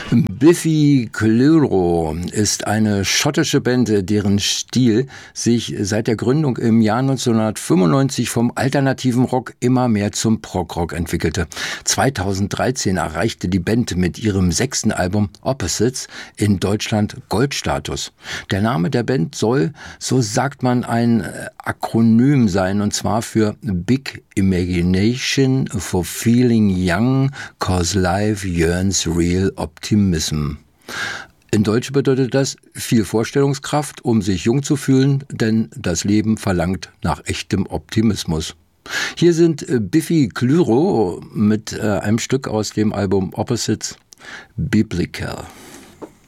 Biffy Clyro ist eine schottische Band, deren Stil sich seit der Gründung im Jahr 1995 vom alternativen Rock immer mehr zum Prog-Rock entwickelte. 2013 erreichte die Band mit ihrem 6. Album Opposites in Deutschland Goldstatus. Der Name der Band soll, so sagt man, ein Akronym sein, und zwar für Big Imagination for Feeling Young, 'cause Life Yearns Real Optimism. In Deutsch bedeutet das viel Vorstellungskraft, um sich jung zu fühlen, denn das Leben verlangt nach echtem Optimismus. Hier sind Biffy Clyro mit einem Stück aus dem Album Opposites, Biblical.